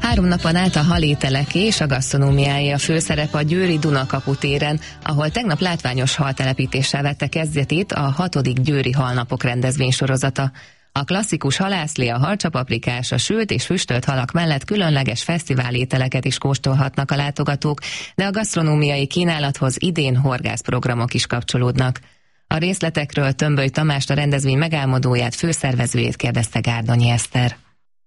3 napon át a halételeké és a gasztronómiáé a főszerep a győri Dunakapu téren, ahol tegnap látványos haltelepítéssel vette kezdetét a 6. Győri Halnapok rendezvénysorozata. A klasszikus halászlé, a harcsapaprikás, a sült és füstölt halak mellett különleges fesztiválételeket is kóstolhatnak a látogatók, de a gasztronómiai kínálathoz idén horgászprogramok is kapcsolódnak. A részletekről Tömböly Tamást, a rendezvény megálmodóját, főszervezőjét kérdezte Gárdonyi Eszter.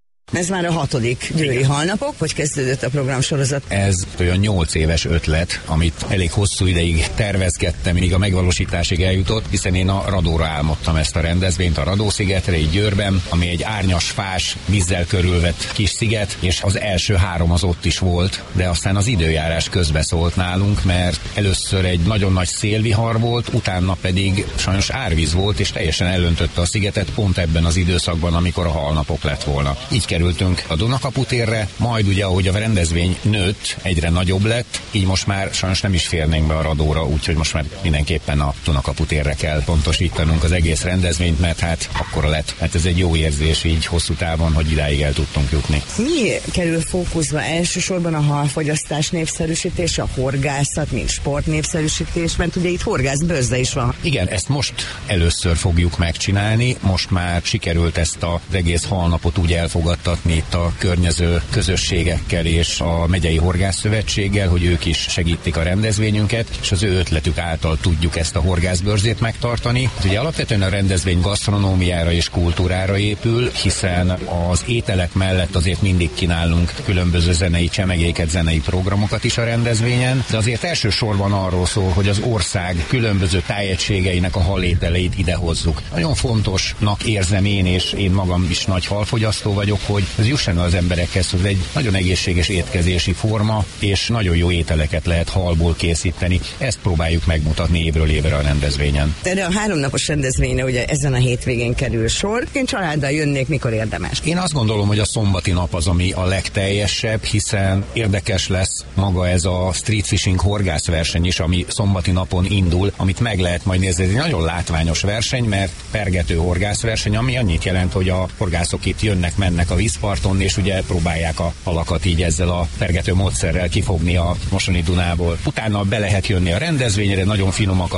Ez már a 6. Győri Halnapok, hogy kezdődött a programsorozat? Ez olyan 8 éves ötlet, amit elég hosszú ideig tervezgettem, míg a megvalósításig eljutott, hiszen én a Radóra álmodtam ezt a rendezvényt, a Radó-szigetre, így Győrben, ami egy árnyas, fás, vízzel körülvett kis sziget, és az első 3 az ott is volt, de aztán az időjárás közbeszólt nálunk, mert először egy nagyon nagy szélvihar volt, utána pedig sajnos árvíz volt, és teljesen elöntötte a szigetet pont ebben az időszakban, amikor a halnapok lett volna. Így kerültünk a Dunakapu térre, majd ugye, ahogy a rendezvény nőtt, egyre nagyobb lett, így most már sajnos nem is férnénk be a Radóra, úgyhogy most már mindenképpen a Dunakapu térre kell pontosítanunk az egész rendezvényt, mert hát akkora lett. Hát ez egy jó érzés így hosszú távon, hogy idáig el tudtunk jutni. Mi kerül fókuszba elsősorban? A halfogyasztás népszerűsítés, a horgászat, mint sport népszerűsítés, mert ugye itt horgászbőzde is van. Igen, ezt most először fogjuk megcsinálni, most már sikerült ezt az egész halnapot úgy elfogadtatni itt a környező közösségekkel és a Megyei Horgászszövetséggel, hogy ők is segítik a rendezvényünket, és az ő ötletük által tudjuk ezt a horgászbörzét megtartani. Ugye alapvetően a rendezvény gasztronómiára és kultúrára épül, hiszen az ételek mellett azért mindig kínálunk különböző zenei csemegéket, zenei programokat is a rendezvényen, de azért elsősorban arról szól, hogy az ország különböző tájegységeinek a halételeit idehozzuk. Nagyon fontosnak érzem én, és én magam is nagy halfogyasztó vagyok, hogy ez jusson az emberekhez, hogy egy nagyon egészséges étkezési forma, és nagyon jó ételeket lehet halból készíteni. Ezt próbáljuk megmutatni évről évre a rendezvényen. Erre a 3 napos rendezvényre ugye ezen a hétvégén kerül sor. Én családdal jönnék, mikor érdemes? Én azt gondolom, hogy a szombati nap az, ami a legteljesebb, hiszen érdekes lesz maga ez a street fishing horgászverseny is, ami szombati napon indul, amit meg lehet majd nézni. Ez egy nagyon látványos verseny, mert pergető horgászverseny, ami annyit jelent, hogy a horgászok itt jönnek, mennek a vízparton, és ugye próbálják a halakat így ezzel a pergető módszerrel kifogni a Mosoni Dunából. Utána be lehet jönni a rendezvényre, nagyon finomak